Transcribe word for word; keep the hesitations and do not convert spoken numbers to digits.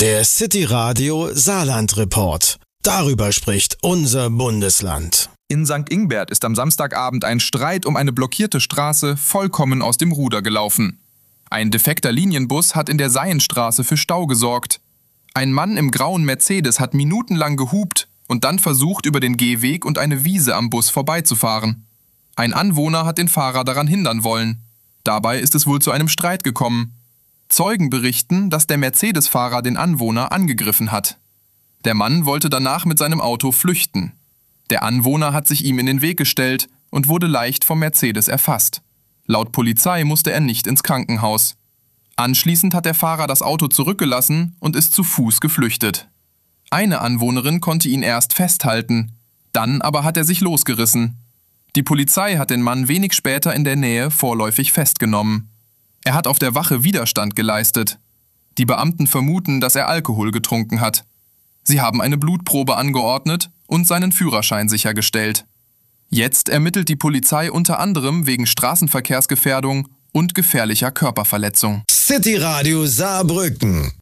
Der City Radio Saarland Report. Darüber spricht unser Bundesland. In Sankt Ingbert ist am Samstagabend ein Streit um eine blockierte Straße vollkommen aus dem Ruder gelaufen. Ein defekter Linienbus hat in der Seienstraße für Stau gesorgt. Ein Mann im grauen Mercedes hat minutenlang gehupt und dann versucht, über den Gehweg und eine Wiese am Bus vorbeizufahren. Ein Anwohner hat den Fahrer daran hindern wollen. Dabei ist es wohl zu einem Streit gekommen. Zeugen berichten, dass der Mercedes-Fahrer den Anwohner angegriffen hat. Der Mann wollte danach mit seinem Auto flüchten. Der Anwohner hat sich ihm in den Weg gestellt und wurde leicht vom Mercedes erfasst. Laut Polizei musste er nicht ins Krankenhaus. Anschließend hat der Fahrer das Auto zurückgelassen und ist zu Fuß geflüchtet. Eine Anwohnerin konnte ihn erst festhalten, dann aber hat er sich losgerissen. Die Polizei hat den Mann wenig später in der Nähe vorläufig festgenommen. Er hat auf der Wache Widerstand geleistet. Die Beamten vermuten, dass er Alkohol getrunken hat. Sie haben eine Blutprobe angeordnet und seinen Führerschein sichergestellt. Jetzt ermittelt die Polizei unter anderem wegen Straßenverkehrsgefährdung und gefährlicher Körperverletzung. City Radio Saarbrücken.